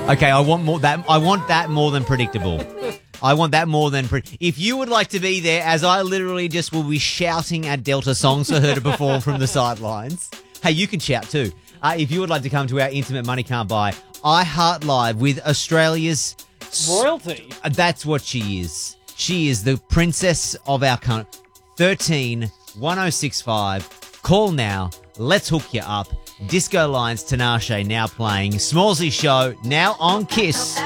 Okay, I want that more than predictable. I want that more than... If you would like to be there, as I literally just will be shouting at Delta songs for her to perform from the sidelines. Hey, you can shout too. If you would like to come to our Intimate Money Can't Buy iHeart Live with Australia's... royalty. That's what she is. She is the princess of our country. 13 1065. Call now. Let's hook you up. Disco Lines, Tinashe now playing. Smallsy Show now on Kiss.